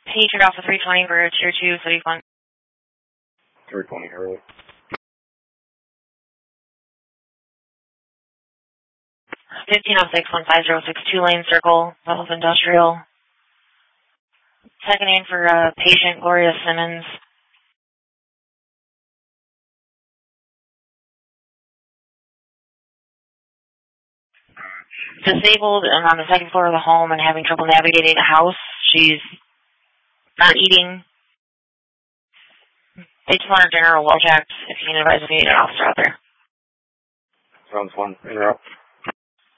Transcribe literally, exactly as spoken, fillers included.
Patriot Alpha three twenty for Tier two, City Fund. three twenty, Hurley. fifteen oh six, one five zero six, two lane circle, South Industrial. Second name for uh, patient Gloria Simmons. Disabled and on the second floor of the home and having trouble navigating the house. She's not eating. They just want her dinner well checked. If you can advise me, an officer out there. Sounds fun. Interrupt.